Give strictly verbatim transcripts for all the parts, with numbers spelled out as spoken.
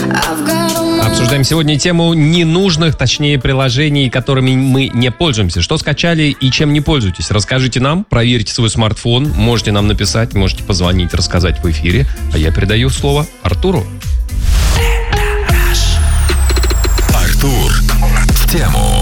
Обсуждаем сегодня тему ненужных, точнее, приложений, которыми мы не пользуемся. Что скачали и чем не пользуетесь? Расскажите нам, проверьте свой смартфон. Можете нам написать, можете позвонить, рассказать в эфире. А я передаю слово Артуру. Артур в тему.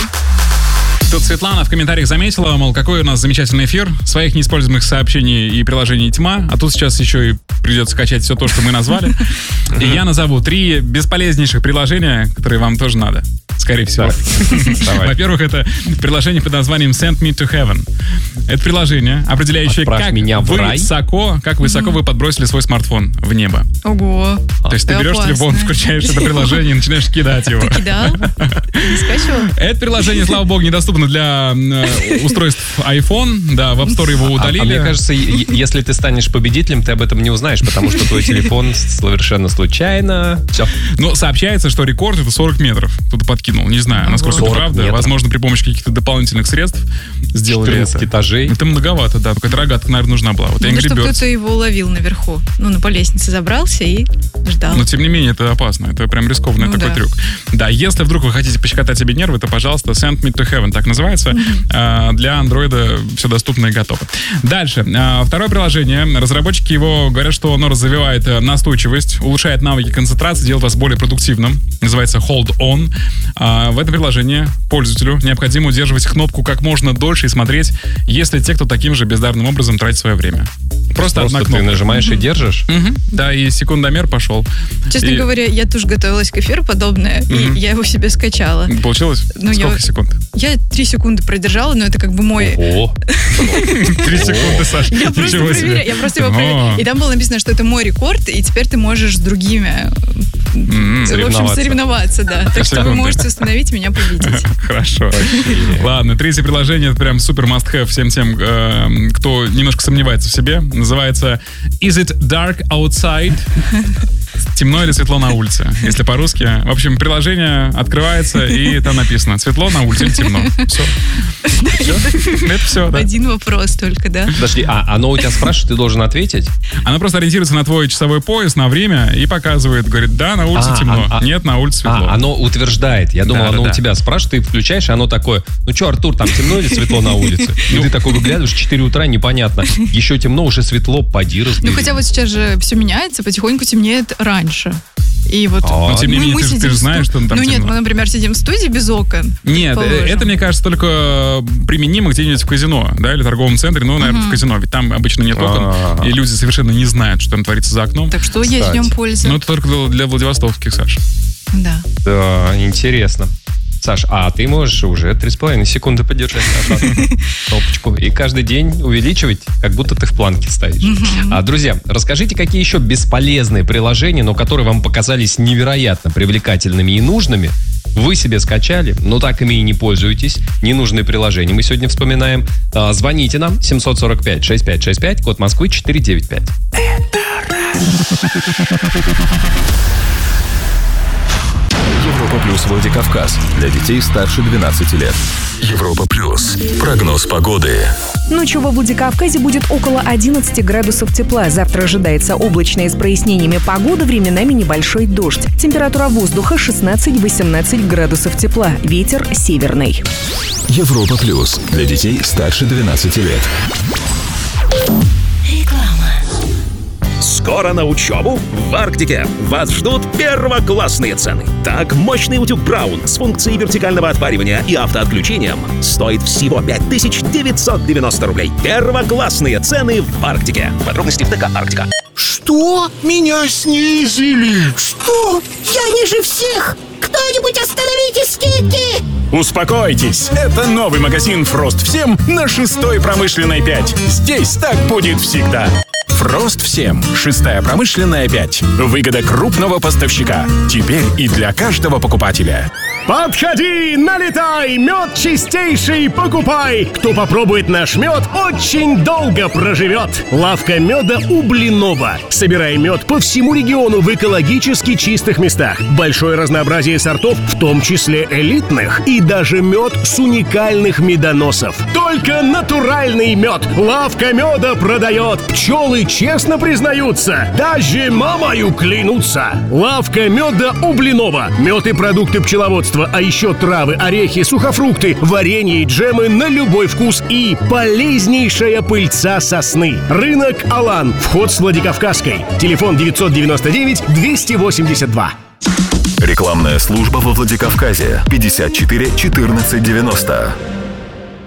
Тут Светлана в комментариях заметила, мол, какой у нас замечательный эфир, своих неиспользуемых сообщений и приложений тьма, а тут сейчас еще и придется скачать все то, что мы назвали. И я назову три бесполезнейших приложения, которые вам тоже надо. Скорее всего. Во-первых, это приложение под названием Send Me to Heaven. Это приложение, определяющее, как меня в рай. высоко, как высоко вы подбросили свой смартфон в небо. Ого. То есть ты берешь опасно. телефон, включаешь это приложение и начинаешь кидать его. Ты кидал? Не скачивал? Это приложение, слава богу, недоступно для э, устройств iPhone. Да, в App Store его удалили. А, а мне кажется, е- если ты станешь победителем, ты об этом не узнаешь, потому что твой телефон совершенно случайно... Все. Но сообщается, что рекорд — это сорок метров. Кто-то подкинул. Не знаю, насколько это правда. метров. Возможно, при помощи каких-то дополнительных средств сделали четырнадцать это. этажей. Это многовато, да. Только эта рогатка, наверное, нужна была. Вот Надо, Angry чтобы Birds. кто-то его ловил наверху. Ну, на по лестнице забрался и ждал. Но, тем не менее, это опасно. Это прям рискованный Ну, такой да. трюк. Да, если вдруг вы хотите пощекотать себе нервы, то, пожалуйста, Send Me to Heaven, так называется. А, для андроида все доступно и готово. Дальше. А, второе приложение. Разработчики его говорят, что оно развивает э, настойчивость, улучшает навыки концентрации, делает вас более продуктивным. Называется Hold On. А, в этом приложении пользователю необходимо удерживать кнопку как можно дольше и смотреть, если те, кто таким же бездарным образом тратит свое время. Просто, Просто одна ты кнопка. нажимаешь и держишь. Мгм. Да, и секундомер пошел. Честно И- говоря, я тоже готовилась к эфиру подобное, Мгм. и я его себе скачала. Получилось? Ну, Сколько я- секунд? Я три секунды продержала, но это как бы мой... О, Три секунды, Саша. Я просто, Ничего себе. проверяю, я просто его О. проверяю. И там было написано, что это мой рекорд, и теперь ты можешь с другими М, в общем, Соревноваться. соревноваться, да. Так что вы секунды. можете установить меня победить. Хорошо. Ладно, третье приложение, это прям супер must-have всем тем, э, кто немножко сомневается в себе. Называется Is it dark outside? Темно или светло на улице, если по-русски. В общем, приложение открывается, и там написано светло на улице или темно. Все. Это все, да. Один вопрос только, да? подожди, а оно у тебя спрашивает, ты должен ответить? Она просто ориентируется на твой часовой пояс, на время, и показывает, говорит, да, на улице А, темно, а, а. нет, на улице светло. А, оно утверждает. Я думал, Да, да, оно да. у тебя спрашивает, ты включаешь, и оно такое: ну что, Артур, там темно или светло на улице? И ты такой выглядываешь, четыре утра, непонятно. Еще темно, уже светло, поди разбери. Ну, хотя вот сейчас же все меняется, потихоньку темнеет раньше. И вот А. Но тем не мы- менее, мы ты, же- ты сидим же в знаешь, сту- что там Ну нет, темно. мы, например, сидим в студии без окон. Нет, э, Положим. это, мне кажется, только применимо где-нибудь в казино, да, или торговом центре, ну, наверное, в казино, ведь там обычно нет окон, А-а-а. и люди совершенно не знают, что там творится за окном. Так что есть в Кстати. нем польза. Ну, это только для, для владивостокских, Саша. Да. Да, интересно. Саш, а ты можешь уже три с половиной секунды подержать нажатую кнопочку и каждый день увеличивать, как будто ты в планке стоишь. А, друзья, расскажите, какие еще бесполезные приложения, но которые вам показались невероятно привлекательными и нужными, вы себе скачали, но так ими и не пользуетесь. Ненужные приложения мы сегодня вспоминаем. А, звоните нам семь сорок пять шестьдесят пять шестьдесят пять, код Москвы четыре девять пять. Европа плюс Владикавказ. Для детей старше двенадцати лет. Европа плюс. Прогноз погоды. Ночью во Владикавказе будет около одиннадцати градусов тепла. Завтра ожидается облачная с прояснениями погода, временами небольшой дождь. Температура воздуха шестнадцать-восемнадцать градусов тепла. Ветер северный. Европа плюс. Для детей старше двенадцати лет. Скоро на учебу в Арктике. Вас ждут первоклассные цены. Так, мощный утюг Браун с функцией вертикального отпаривания и автоотключением стоит всего пять тысяч девятьсот девяносто рублей. Первоклассные цены в Арктике. Подробности в ТК «Арктика». Что? Меня снизили? Что? Я ниже всех! Кто-нибудь остановите скидки! Успокойтесь, это новый магазин «Фрост всем» на шестой промышленной пять. Здесь так будет всегда. «Фрост всем», шестая промышленная пять. Выгода крупного поставщика. Теперь и для каждого покупателя. Подходи, налетай, мед чистейший покупай. Кто попробует наш мед, очень долго проживет. Лавка меда у Блинова. Собирай мед по всему региону в экологически чистых местах. Большое разнообразие сортов, в том числе элитных. И даже мед с уникальных медоносов. Только натуральный мед. Лавка меда продает. Пчелы честно признаются. Даже мамою клянутся. Лавка меда у Блинова. Мед и продукты пчеловодства, а еще травы, орехи, сухофрукты, варенье и джемы на любой вкус и полезнейшая пыльца сосны. Рынок Алан. Вход с Владикавказской. Телефон девятьсот девяносто девять двести восемьдесят два. Рекламная служба во Владикавказе. пятьдесят четыре четырнадцать девяносто.